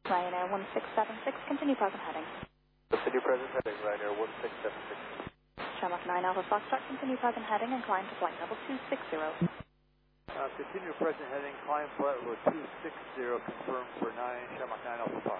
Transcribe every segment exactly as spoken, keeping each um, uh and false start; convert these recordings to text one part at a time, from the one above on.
Ryanair one six seven six, continue present heading. Continue present heading, Ryanair one six seven six. Shamrock nine Alpha Foxtrot, continue present heading and climb to flight level two six zero. Uh, continue present heading, climb flight level two six zero, confirmed for nine, Shamrock nine Alpha Fox.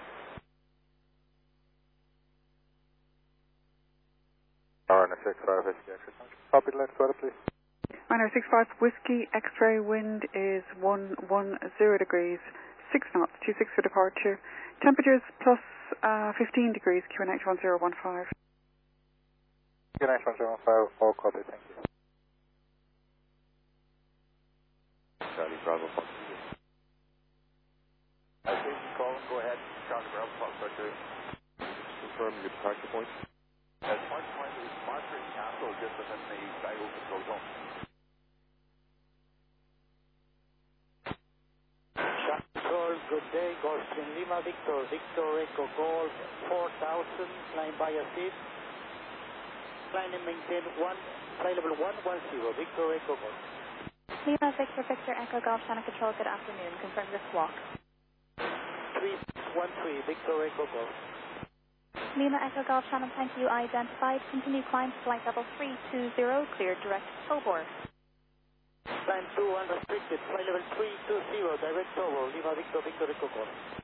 Ryanair six five Whiskey X-ray. Copy the left weather, please. Ryanair six five Whiskey X-ray, wind is one one zero degrees, six knots, two six for departure. Temperatures plus uh, fifteen degrees, Q N H one zero one five. Q N H one zero one five, all copy, thank you. Charlie Bravo Fox. I think you call him, go ahead, Charlie Bravo Fox, okay. Confirm your departure point. Uh, departure point is Margaret Castle, just within the Sky control zone. Control, good day, Gulfstream Lima, Victor, Victor Echo Golf, four thousand, climb by a seat, climb and maintain one, flight level one one zero, Victor Echo Golf. Lima Victor Victor Echo Golf Channel Control, good afternoon, confirm your squawk. three one three, Victor Echo Golf. Lima Echo Golf Channel, thank you, identified, continue climb to flight level three two zero, cleared direct Tobor. Climb two unrestricted, flight level three two zero, direct over, Lima Victor Victor Echo Golf.